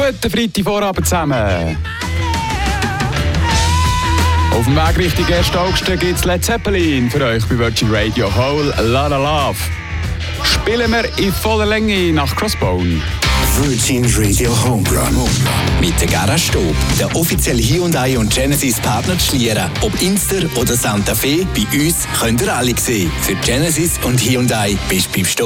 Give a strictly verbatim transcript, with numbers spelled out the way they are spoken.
Guten Freitagvorabend zusammen. Auf dem Weg Richtung ersten August gibt es Led Zeppelin für euch bei Virgin Radio. Whole Lotta Love. Spielen wir in voller Länge nach Crossbone. Virgin Radio Homerun. Mit der Garage Stob, der offizielle Hyundai und Genesis Partner zu Schlieren. Ob Inster oder Santa Fe, bei uns könnt ihr alle sehen. Für Genesis und Hyundai bist du beim Stob.